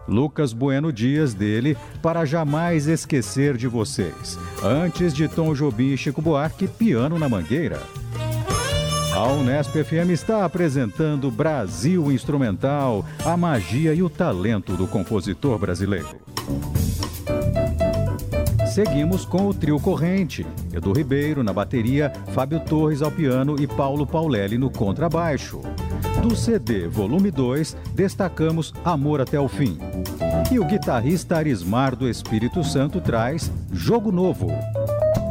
Lucas Bueno Dias, dele Para Jamais Esquecer de Vocês. Antes de Tom Jobim e Chico Buarque, Piano na Mangueira. A Unesp FM está apresentando Brasil Instrumental, a magia e o talento do compositor brasileiro. Seguimos com o trio Corrente, Edu Ribeiro na bateria, Fábio Torres ao piano e Paulo Paulelli no contrabaixo. Do CD Volume 2, destacamos Amor até o Fim. E o guitarrista Arismar do Espírito Santo traz Jogo Novo.